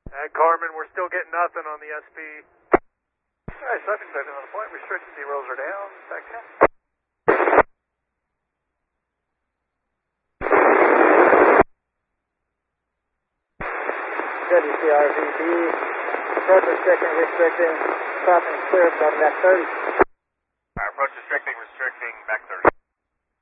Carmen, we're still getting nothing on the SP. Alright, subject on the point. Restricted zeros are down. Back 10. WCRVB, approach second restricted, stopping clear above that 30.